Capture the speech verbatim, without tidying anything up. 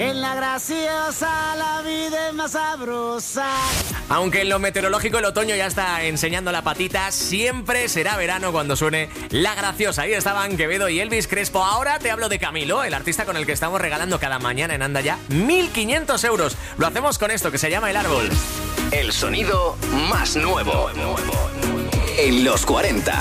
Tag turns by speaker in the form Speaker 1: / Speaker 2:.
Speaker 1: En la graciosa la vida es más sabrosa.
Speaker 2: Aunque en lo meteorológico el otoño ya está enseñando la patita, siempre será verano cuando suene La Graciosa. Ahí estaban Quevedo y Elvis Crespo. Ahora te hablo de Camilo, el artista con el que estamos regalando cada mañana en Anda Ya mil quinientos euros. Lo hacemos con esto que se llama El Árbol.
Speaker 3: El sonido más nuevo en los cuarenta.